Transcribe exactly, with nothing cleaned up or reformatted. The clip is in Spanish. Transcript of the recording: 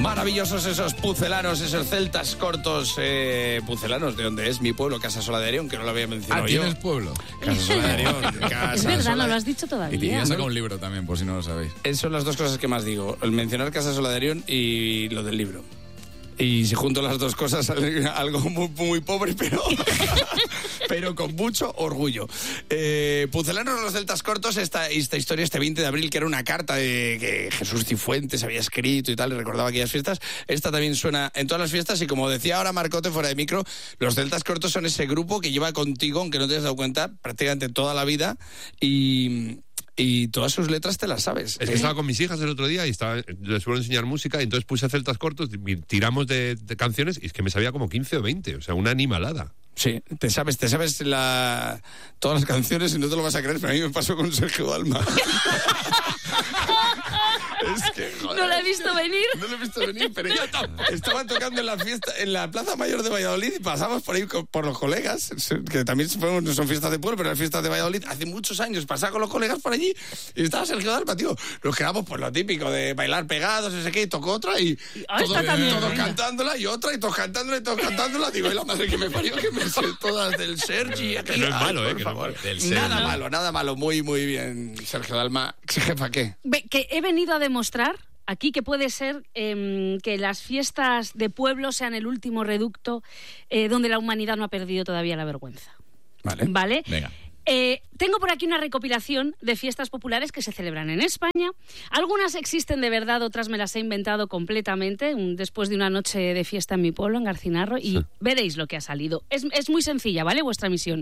Maravillosos esos pucelanos, esos celtas cortos. Eh, pucelanos, ¿de dónde es? Mi pueblo, Casasola de Arión, que no lo había mencionado ah, yo. ¿tienes pueblo? Casasola de Arión. Casasola. Es verdad, no lo has dicho todavía. Y te sacado un libro también, por si no lo sabéis. Esas son las dos cosas que más digo. El mencionar Casasola de Arión y lo del libro. Y si junto las dos cosas sale algo muy, muy pobre, pero, pero con mucho orgullo. Eh, Pucelanos los celtas cortos, esta, esta historia, este veinte de abril, que era una carta de que Jesús Cifuentes había escrito y tal, y recordaba aquellas fiestas. Esta también suena en todas las fiestas, y como decía ahora Marcote fuera de micro, los celtas cortos son ese grupo que lleva contigo, aunque no te has dado cuenta, prácticamente toda la vida, y... Y todas sus letras te las sabes. Es que estaba con mis hijas el otro día y estaba, les suelo enseñar música, y entonces puse celtas cortos, y tiramos de, de canciones, y es que me sabía como quince o veinte, o sea, una animalada. Sí, te sabes, te sabes la, todas las canciones y no te lo vas a creer, pero a mí me pasó con Sergio Dalma. Es que, joder, no lo he visto venir. No lo he visto venir, pero yo tampoco. Estaban tocando en la fiesta, en la Plaza Mayor de Valladolid, y pasamos por ahí con, por los colegas, que también no son fiestas de pueblo, pero eran fiestas de Valladolid. Hace muchos años pasaba con los colegas por allí y estaba Sergio Dalma, tío. Nos quedamos por lo típico de bailar pegados, no sé qué, y tocó otra y ah, todos todo eh, cantándola, y otra, y todos cantándola, y todos cantándola. Digo, y la madre que me parió, que me sé todas del Sergi. Aquí. Que no es malo, Ay, eh, por que favor. no, del Nada Sergi. malo, nada malo. Muy, muy bien, Sergio Dalma. Jefa, ¿qué? Ve, que he venido a demostrar aquí que puede ser eh, que las fiestas de pueblo sean el último reducto eh, donde la humanidad no ha perdido todavía la vergüenza. Vale. ¿Vale? Venga. Eh, tengo por aquí una recopilación de fiestas populares que se celebran en España. Algunas existen de verdad, otras me las he inventado completamente, un, después de una noche de fiesta en mi pueblo, en Garcinarro, y sí. Veréis lo que ha salido. Es, es muy sencilla, ¿vale? Vuestra misión.